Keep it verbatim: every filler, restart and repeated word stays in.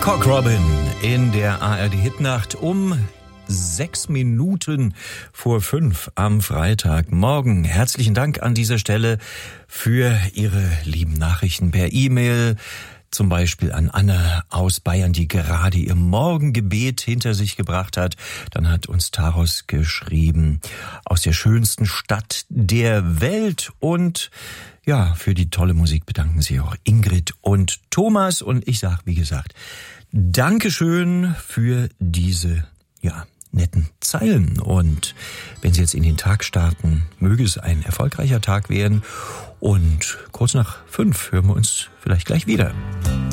Cock Robin in der A R D-Hitnacht um sechs Minuten vor fünf am Freitagmorgen. Herzlichen Dank an dieser Stelle für Ihre lieben Nachrichten per E-Mail. Zum Beispiel an Anne aus Bayern, die gerade ihr Morgengebet hinter sich gebracht hat. Dann hat uns Taros geschrieben, aus der schönsten Stadt der Welt. Und ja, für die tolle Musik bedanken sich auch Ingrid und Thomas. Und ich sage, wie gesagt, Dankeschön für diese, ja, netten Zeilen. Und wenn Sie jetzt in den Tag starten, möge es ein erfolgreicher Tag werden. Und kurz nach fünf hören wir uns vielleicht gleich wieder.